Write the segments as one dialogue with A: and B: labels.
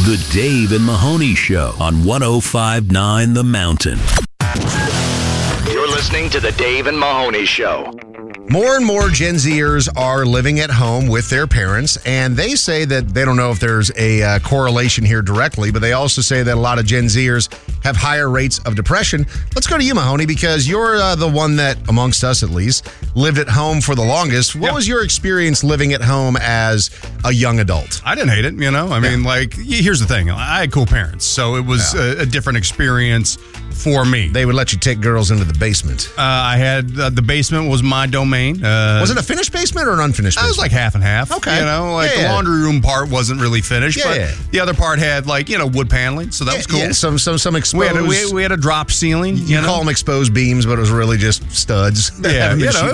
A: The Dave and Mahoney Show on 105.9 The Mountain.
B: You're listening to The Dave and Mahoney Show.
C: More and more Gen Zers are living at home with their parents, and they say that they don't know if there's a correlation here directly, but they also say that a lot of Gen Zers have higher rates of depression. Let's go to you, Mahoney, because you're the one that, amongst us at least, lived at home for the longest. What was your experience living at home as a young adult?
D: I didn't hate it, you know? I mean, like, here's the thing. I had cool parents, so it was a different experience for me.
C: They would let you take girls into the basement.
D: I had, the basement was my domain.
C: Was it a finished basement or an unfinished basement?
D: It was like half and half.
C: Okay.
D: You know, like the laundry room part wasn't really finished, but the other part had, like, you know, wood paneling, so that was cool.
C: Yeah, some exposed.
D: We had a drop ceiling.
C: You call them exposed beams, but it was really just studs.
D: Yeah, you know,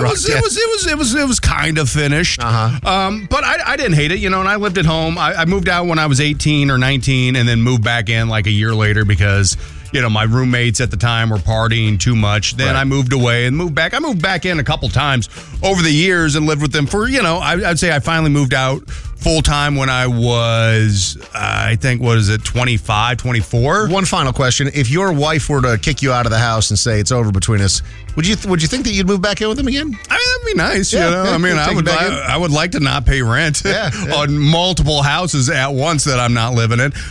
D: it was kind of finished. But I didn't hate it, you know, and I lived at home. I moved out when I was 18 or 19 and then moved back in like a year later because, you know, my roommates at the time were partying too much. Then I moved away and moved back. I moved back in a couple times over the years and lived with them for, you know, I'd say I finally moved out full time when I was, I think, 25, 24?
C: One final question. If your wife were to kick you out of the house and say it's over between us, would you think that you'd move back in with them again?
D: I mean, that'd be nice, you know. I mean, I would like to not pay rent on multiple houses at once that I'm not living in.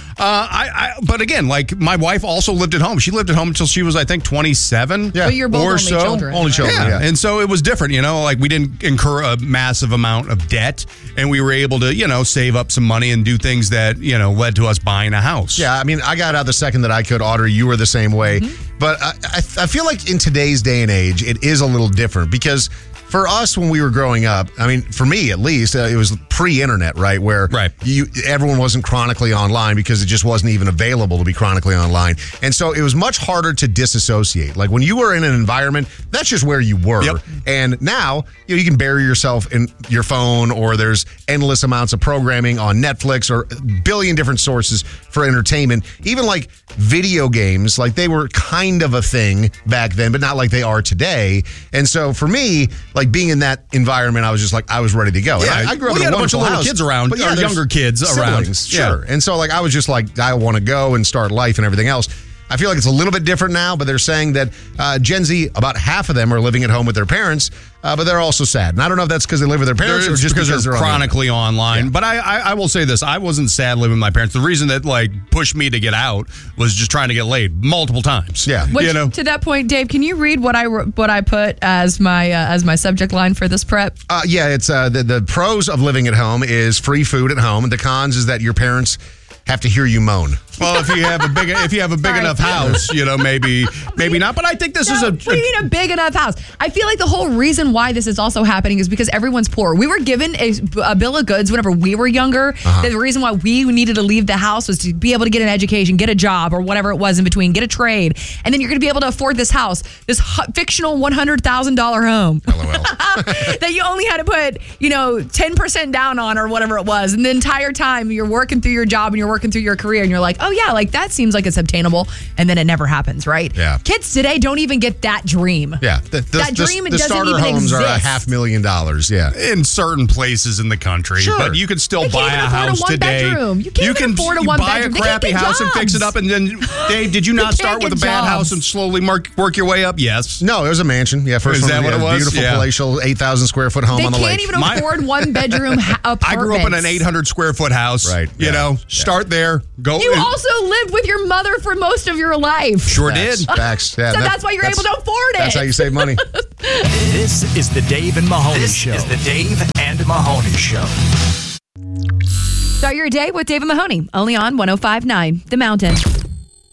D: But again, like, my wife also lived at home. She lived at home until she was, I think, 27
E: But you're both
D: or
E: only
D: so.
E: children.
C: Only children, yeah.
D: And so it was different, you know, like, we didn't incur a massive amount of debt, and we were able to, you know, save up some money and do things that, you know, led to us buying a house.
C: Yeah, I mean, I got out the second that I could. Audrey, you were the same way. But I feel like in today's day and age, it is a little different because for us, when we were growing up, I mean, for me at least, it was pre-internet, right? Where everyone wasn't chronically online because it just wasn't even available to be chronically online. And so it was much harder to disassociate. Like, when you were in an environment, that's just where you were. And now, you know, you can bury yourself in your phone, or there's endless amounts of programming on Netflix or a billion different sources for entertainment. Even like video games, like, they were kind of a thing back then, but not like they are today. And so for me, like, being in that environment, I was just like, I was ready to go.
D: Yeah,
C: I grew up
D: we
C: in
D: had
C: a
D: bunch of little
C: house,
D: kids around,
C: but
D: or younger kids
C: siblings,
D: around.
C: Sure. And so, like, I was just like, I want to go and start life and everything else. I feel like it's a little bit different now, but they're saying that Gen Z, about half of them are living at home with their parents, but they're also sad. And I don't know if that's because they live with their parents or just because they're
D: chronically online. Yeah. But I will say this. I wasn't sad living with my parents. The reason that, like, pushed me to get out was just trying to get laid multiple times.
C: Yeah.
E: Which,
D: you know?
E: To that point, Dave, can you read what I put as my subject line for this prep?
C: Yeah, it's the pros of living at home is free food at home. And the cons is that your parents have to hear you moan.
D: Well, if you have a big enough house, you know, maybe not. But I think this is
E: we need a big enough house. I feel like the whole reason why this is also happening is because everyone's poor. We were given a bill of goods whenever we were younger. The reason why we needed to leave the house was to be able to get an education, get a job, or whatever it was in between, get a trade, and then you're going to be able to afford this house, this fictional $100,000 home that you only had to put, you know, 10% down on, or whatever it was, and the entire time you're working through your job and you're working through your career, and you're like, oh yeah, like, that seems like it's obtainable, and then it never happens, right?
C: Yeah.
E: Kids today don't even get that dream.
C: Yeah.
E: That dream
C: the
E: doesn't
C: starter
E: even
C: homes
E: exist.
C: are $500,000. Yeah.
D: in certain places in the country.
C: Sure.
D: But you can still
E: They can't
D: buy
E: even
D: a
E: afford
D: house
E: a
D: today.
E: one-bedroom. You can't even afford a one-bedroom.
D: Buy
E: They
D: a
E: can't
D: crappy
E: get
D: house and fix it
E: jobs.
D: up, and then, Dave, did you not
E: They
D: start
E: can't
D: with a
E: get
D: bad
E: jobs.
D: house and slowly work your way up? Yes.
C: No, it was a mansion. Yeah, first
D: Is
C: one.
D: that what it was?
C: Beautiful,
D: Yeah.
C: palatial, 8,000 square foot home
E: They
C: on the
E: can't
C: lake.
E: even afford one-bedroom apartments.
D: I grew up in an 800 square foot house.
C: Right.
D: You know, start there. Go.
E: You also lived with your mother for most of your life.
D: Sure
C: Facts,
D: did.
C: Facts. Yeah,
E: So that's why you're able to afford it.
C: That's how you save money.
B: This is The Dave and Mahoney Show. This is The Dave and Mahoney Show.
E: Start your day with Dave and Mahoney, only on 105.9 The Mountain.